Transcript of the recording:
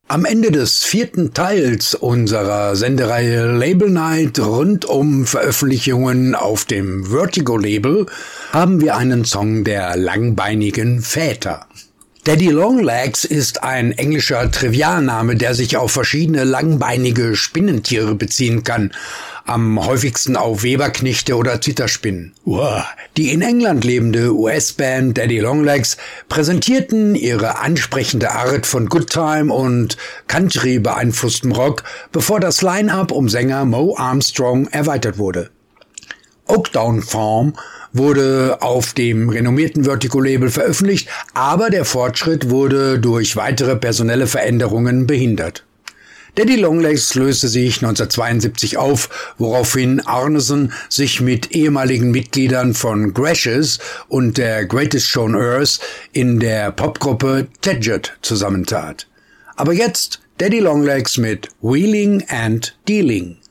Am Ende des 4. Teils unserer Sendereihe Label Night rund um Veröffentlichungen auf dem Vertigo-Label haben wir einen Song der langbeinigen Väter. Daddy Longlegs ist ein englischer Trivialname, der sich auf verschiedene langbeinige Spinnentiere beziehen kann, am häufigsten auf Weberknechte oder Zitterspinnen. Die in England lebende US-Band Daddy Longlegs präsentierten ihre ansprechende Art von Good Time und Country beeinflusstem Rock, bevor das Line-Up um Sänger Mo Armstrong erweitert wurde. Oakdown Farm wurde auf dem renommierten Vertigo-Label veröffentlicht, aber der Fortschritt wurde durch weitere personelle Veränderungen behindert. Daddy Longlegs löste sich 1972 auf, woraufhin Arneson sich mit ehemaligen Mitgliedern von Grashes und der Greatest Show on Earth in der Popgruppe Tedget zusammentat. Aber jetzt Daddy Longlegs mit Wheeling and Dealing.